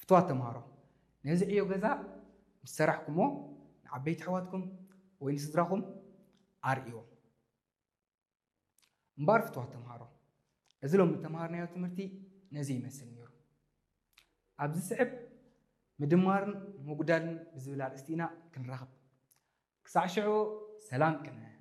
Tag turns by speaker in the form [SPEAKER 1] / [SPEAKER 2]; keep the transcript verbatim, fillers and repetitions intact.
[SPEAKER 1] فتوات تمهارو نزع يو جزاء مسترحكمو عبيت حواتكم وين صدراكم أريو مبار فتوات تمهارو أزلهم التمهارنا يا تمرتي نزي مثل نيرو أبز سعب مدمارن مقدارن بزبلال استينا كنرغب كسعشعو سلام كنا